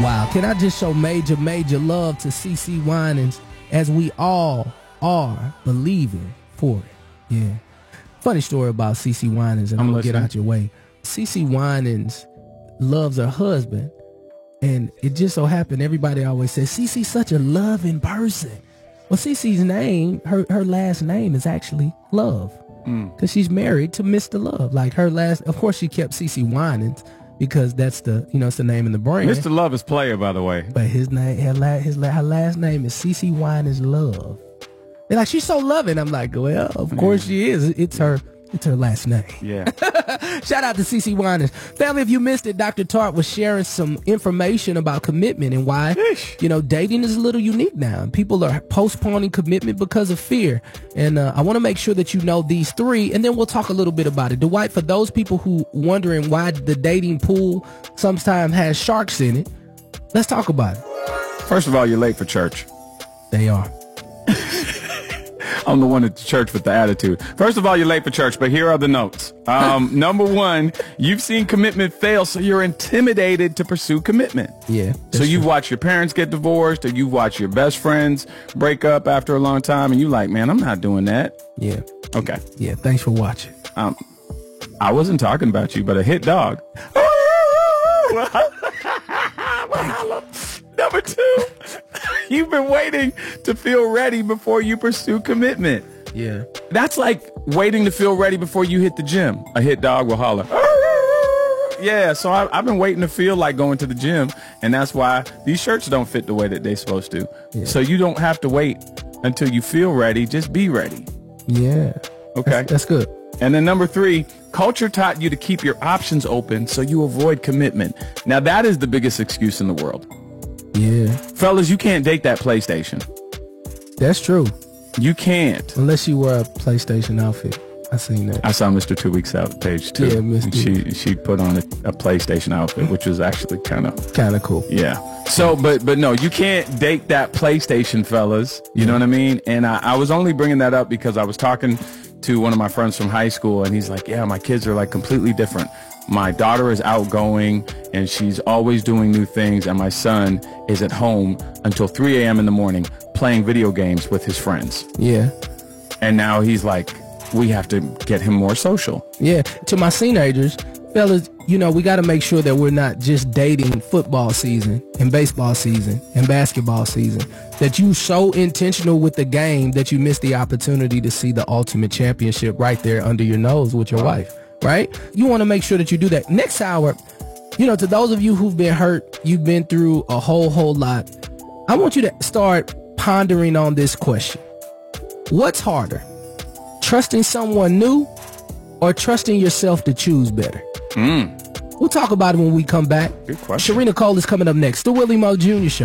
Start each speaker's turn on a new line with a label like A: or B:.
A: Wow. Can I just show major love to CeCe Winans, as we all are believing for it. Yeah. Funny story about CeCe Winans, and I'm going to get out your way. CeCe Winans loves her husband, and it just so happened everybody always says, CeCe's such a loving person. Well, CeCe's name, her last name is actually Love, because she's married to Mr. Love. Like her last, of course she kept CeCe Winans, because that's the, it's the name in the brand.
B: Mr. Love is player, by the way.
A: But his name, her last name is CeCe Winans Love. They're like, she's so loving. I'm like, well, of course she is. It's her last name.
B: Yeah.
A: Shout out to CeCe Winans. Family, if you missed it, Dr. Tart was sharing some information about commitment and why, dating is a little unique now. People are postponing commitment because of fear. And I want to make sure that you know these three, and then we'll talk a little bit about it. Dwight, for those people who wondering why the dating pool sometimes has sharks in it, let's talk about it.
B: First of all, you're late for church.
A: They are.
B: I'm the one at the church with the attitude. First of all, you're late for church, but here are the notes. Number one, you've seen commitment fail, so you're intimidated to pursue commitment.
A: Yeah.
B: So you watch your parents get divorced, or you watch your best friends break up after a long time, and you're like, man, I'm not doing that.
A: Yeah.
B: Okay.
A: Yeah, thanks for watching.
B: I wasn't talking about you, but a hit dog. Number two, you've been waiting to feel ready before you pursue commitment.
A: Yeah.
B: That's like waiting to feel ready before you hit the gym. A hit dog will holler. Yeah, so I've been waiting to feel like going to the gym, and that's why these shirts don't fit the way that they're supposed to. Yeah. So you don't have to wait until you feel ready. Just be ready.
A: Yeah.
B: Okay.
A: That's good.
B: And then number three, culture taught you to keep your options open so you avoid commitment. Now, that is the biggest excuse in the world.
A: Yeah.
B: Fellas, you can't date that PlayStation.
A: That's true.
B: You can't.
A: Unless you wear a PlayStation outfit. I seen that.
B: I saw Mr. 2 Weeks Out page too.
A: Yeah, Mr.
B: She put on a PlayStation outfit, which was actually kind of
A: cool.
B: Yeah. So, but no, you can't date that PlayStation, fellas. You know what I mean? And I was only bringing that up because I was talking to one of my friends from high school, and he's like, yeah, my kids are like completely different. My daughter is outgoing and she's always doing new things, and my son is at home until 3 a.m. in the morning playing video games with his friends.
A: Yeah.
B: And now he's like, we have to get him more social.
A: Yeah. To my teenagers, fellas, we got to make sure that we're not just dating football season and baseball season and basketball season, that you so intentional with the game that you miss the opportunity to see the ultimate championship right there under your nose with your wife, right? You want to make sure that you do that. Next hour, to those of you who've been hurt, you've been through a whole lot, I want you to start pondering on this question. What's harder, trusting someone new or trusting yourself to choose better? We'll talk about it when we come back.
B: Good question.
A: Sharina Cole is coming up next. The Willie Moe Jr. Show.